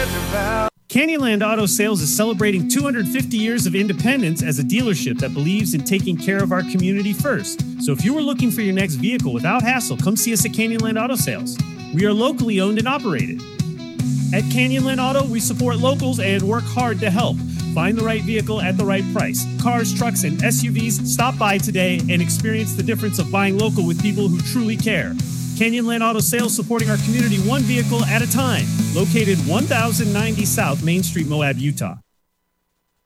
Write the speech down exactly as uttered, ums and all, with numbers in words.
Canyonland Auto Sales is celebrating two hundred fifty years of independence as a dealership that believes in taking care of our community first. So if you were looking for your next vehicle without hassle, come see us at Canyonland Auto Sales. We are locally owned and operated. At Canyonland Auto, we support locals and work hard to help. Find the right vehicle at the right price. Cars, trucks, and S U Vs, stop by today and experience the difference of buying local with people who truly care. Canyonland Auto Sales, supporting our community one vehicle at a time. Located one thousand ninety South Main Street, Moab, Utah.